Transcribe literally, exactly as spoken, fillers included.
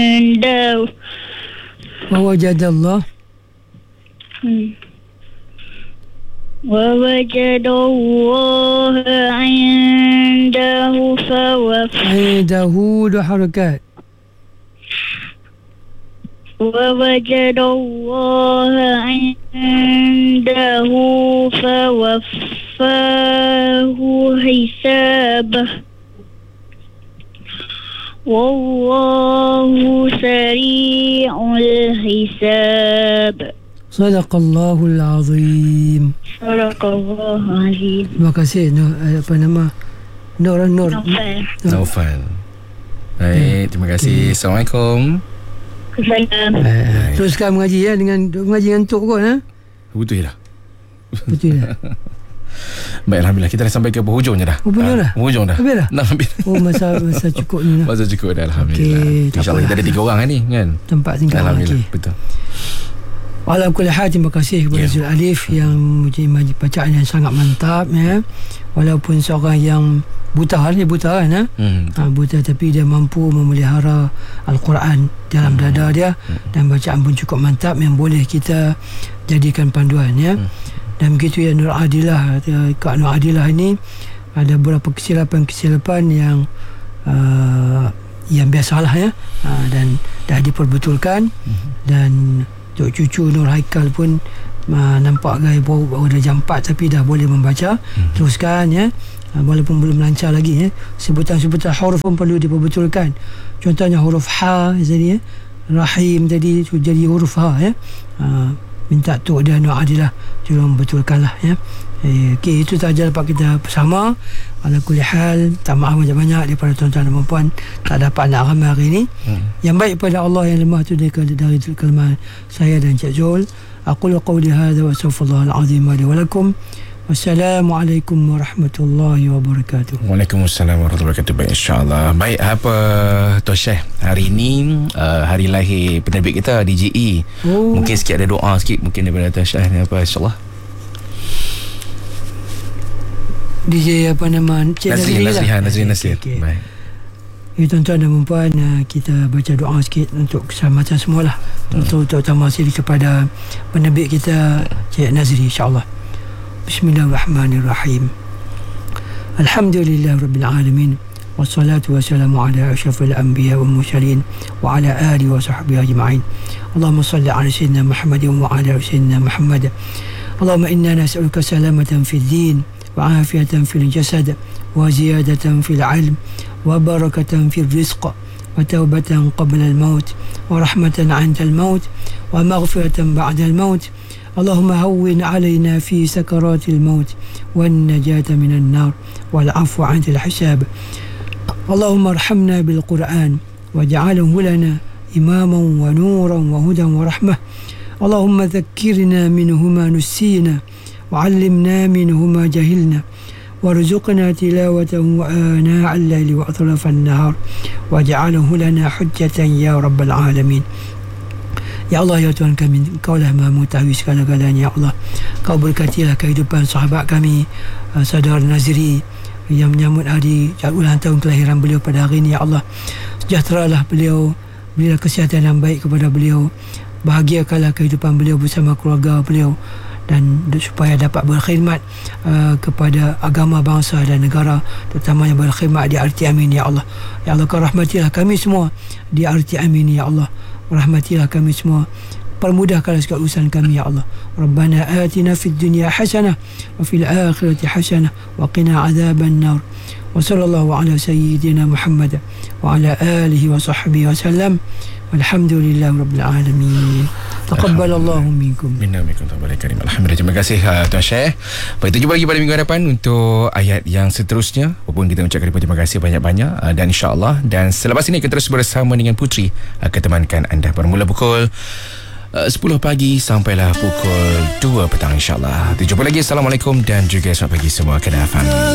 عنده ووجد الله ووجد الله عنده فوفى عنده dua harakat. ووجد الله عنده فوفاه حسابه والله سريع الحساب. صدق الله العظيم. صدق الله العظيم. Terima kasih Nur, apa nama Nur Nur Naufal. Naufal. Baik, terima kasih. Assalamualaikum. Salam. eh, teruskan mengaji ya, dengan mengaji ngantuk kot ha? Betul dah. Betul dah. Baik, Alhamdulillah. Kita dah sampai ke penghujungnya dah. Oh, penghujung dah? Penghujung dah. Habis dah? Dah habis. Oh, masa masa cukup ni lah. Masa cukup dah, Alhamdulillah. Okey, tak InsyaAllah kita apalah. ada tiga orang ni kan. Tempat tinggal Alhamdulillah, lagi. betul. Ala kulli hal, terima kasih kepada Ya. Zul Alif yang mempunyai bacaan yang sangat mantap ya. Walaupun seorang yang buta ni buta kan ha? Hmm. ha, buta tapi dia mampu memelihara Al-Quran dalam Hmm. dada dia, dan bacaan pun cukup mantap yang boleh kita jadikan panduan ya. Hmm. Dan begitu ya Nur Adilah, Kak Nur Adilah ini ada beberapa kesilapan-kesilapan yang uh, yang biasalah ya, uh, dan dah diperbetulkan. Hmm. Dan Tok Cucu Nur Haikal pun uh, nampak gaya baru, baru dah jam empat tapi dah boleh membaca. Hmm. Teruskan ya, uh, walaupun belum lancar lagi ya. Sebutan-sebutan huruf pun perlu diperbetulkan. Contohnya huruf H tadi ya, Rahim tadi tu jadi huruf H ya. uh, Minta Tok dia Nur Adilah tolong betulkanlah ya. Eh, Okey, itu sahaja dapat kita bersama. Ala kulli hal, tak maaf banyak-banyak daripada tuan-tuan dan puan tak dapat nak ramai hari ini. Hmm. Yang baik pada Allah, yang lemah tu dari dari kelemahan saya dan Cik Zul. Aqulu qawli hadza wa astaghfirullahal azim li wa lakum. Wassalamualaikum warahmatullahi wabarakatuh. Waalaikumsalam warahmatullahi wabarakatuh. Baik, insyaAllah. Baik, apa Tuan Syekh, hari ini uh, hari lahir penerbit kita D J E. Oh. Mungkin sikit ada doa sikit mungkin daripada Tuan Syekh ni, apa insyaAllah. D J apa nama Cik Nazri, Nazri Nazri, lah. ha, Nazri Nasir. Okey, okey. Baik. Ya, tuan-tuan dan puan, kita baca doa sikit untuk keselamatan semualah. Untuk terutama sekali kepada penerbit kita Cik Nazri, insyaAllah. Bismillahirrahmanirrahim. Alhamdulillah Rabbil Alamin. Wassalatu wassalamu ala ashrafil anbiya wal mursalin wa ala alihi wa sahbihi ajma'in. Allahumma salli ala sayyidina Muhammadin wa ala sayyidina Muhammad. Allahumma inna nas'aluka salamatan fid din wa afiyatan fil jasad wa ziyadatan fil ilm wa barakatan fil rizq wa taubatan qabla al maut wa rahmatan 'inda al maut wa maghfiratan ba'da al maut. اللهم هون علينا في سكرات الموت والنجاة من النار والعفو عند الحساب. اللهم ارحمنا بالقرآن واجعله لنا إماما ونورا وهدى ورحمة. اللهم ذكرنا منه ما نسينا وعلمنا منه ما جهلنا وارزقنا تلاوته آناء الليل وأطراف النهار واجعله لنا حجة يا رب العالمين. Ya Allah, ya Tuhan kami, Kau lah Maha mengetahui segala-galanya ya Allah. Kau berkatilah kehidupan sahabat kami, uh, saudara Nazri yang menyambut hari ulang tahun kelahiran beliau pada hari ini ya Allah. Sejahteralah beliau, berilah kesihatan yang baik kepada beliau, bahagiakanlah kehidupan beliau bersama keluarga beliau, dan supaya dapat berkhidmat uh, kepada agama, bangsa dan negara, terutamanya berkhidmat di R T Amin ya Allah. Ya Allah, Kau rahmatilah kami semua di R T Amin ya Allah. Rahmatilah kami semua, permudahkanlah segala urusan kami ya Allah. Rabbana atina fid dunya hasanah wa fil akhirati hasanah wa qina adzaban nar. Wa sallallahu ala sayyidina Muhammad wa ala alihi wa sahbihi wa sallam. Walhamdulillahi rabbil alamin. Taqabbalallahu minkum. Minna minkum tabaraka karim. Alhamdulillah, terima kasih uh, Tuan Syekh. Baik, kita jumpa lagi pada minggu hadapan untuk ayat yang seterusnya. Walaupun kita ucapkan terima kasih banyak-banyak uh, dan insya-Allah, dan selepas ini kita terus bersama dengan Putri akan temankan anda bermula pukul uh, sepuluh pagi sampailah pukul dua petang insya-Allah. Kita jumpa lagi. Assalamualaikum dan juga selamat pagi semua. Kena faham.